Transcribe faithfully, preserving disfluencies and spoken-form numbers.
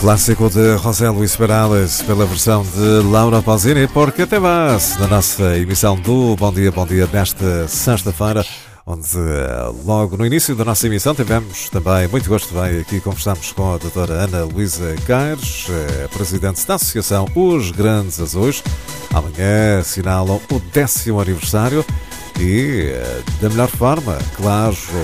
Clássico de José Luís Perales pela versão de Laura Pausini, porque até mais na nossa emissão do Bom Dia, Bom Dia desta sexta-feira, onde logo no início da nossa emissão tivemos também muito gosto de aqui conversamos com a doutora Ana Luísa Caires, presidente da Associação Os Grandes Azuis. Amanhã assinalam o décimo aniversário e da melhor forma, claro,